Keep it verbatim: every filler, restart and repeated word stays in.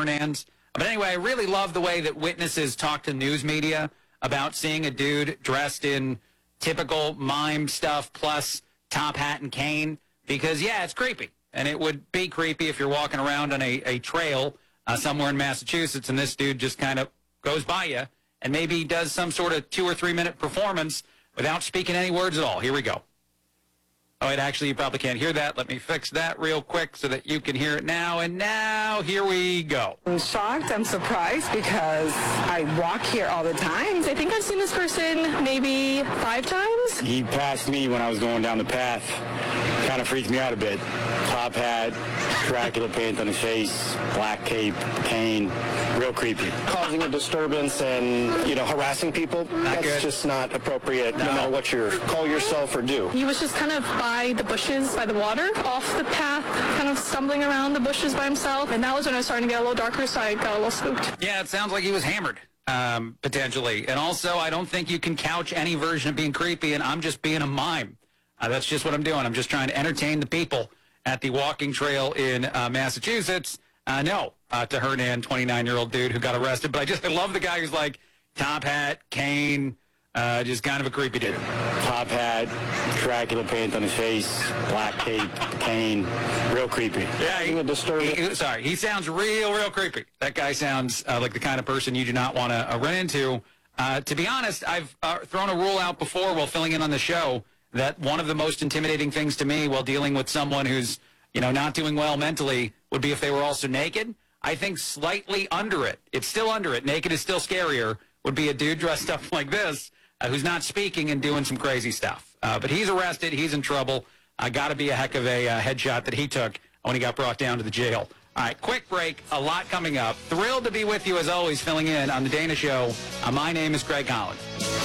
Hernandez. But anyway, I really love the way that witnesses talk to news media about seeing a dude dressed in typical mime stuff plus top hat and cane, because, yeah, it's creepy. And it would be creepy if you're walking around on a, a trail uh, somewhere in Massachusetts and this dude just kind of goes by you and maybe does some sort of two or three minute performance without speaking any words at all. Here we go. Oh, wait, actually, you probably can't hear that. Let me fix that real quick so that you can hear it now. And now, here we go. I'm shocked. I'm surprised because I walk here all the time. I think I've seen this person maybe five times. He passed me when I was going down the path. Kind of freaked me out a bit. Top hat, Dracula paint on his face, black cape, cane, real creepy. Causing a disturbance and, you know, harassing people, Not that's good. just not appropriate, No. no matter what you call yourself or do. He was just kind of by the bushes, by the water, off the path, kind of stumbling around the bushes by himself. And that was when I was starting to get a little darker, so I got a little spooked. Yeah, it sounds like he was hammered, um, potentially. And also, I don't think you can couch any version of being creepy, and I'm just being a mime. Uh, that's just what I'm doing. I'm just trying to entertain the people at the walking trail in uh, Massachusetts. Uh, no, uh, to Hernan, twenty-nine-year-old dude who got arrested. But I just I love the guy who's like top hat, cane, uh, just kind of a creepy dude. Top hat, Dracula paint on his face, black cape, cane, real creepy. Yeah, he, A disturbance. he- he- sorry, he sounds real, real creepy. That guy sounds uh, like the kind of person you do not want to uh, run into. Uh, to be honest, I've uh, thrown a rule out before while filling in on the show that one of the most intimidating things to me while dealing with someone who's, you know, not doing well mentally would be if they were also naked. I think slightly under it, it's still under it, naked is still scarier, would be a dude dressed up like this uh, who's not speaking and doing some crazy stuff. Uh, but he's arrested, he's in trouble. Uh, got to be a heck of a uh, headshot that he took when he got brought down to the jail. All right, quick break, a lot coming up. Thrilled to be with you as always, filling in on The Dana Show. Uh, my name is Greg Collins.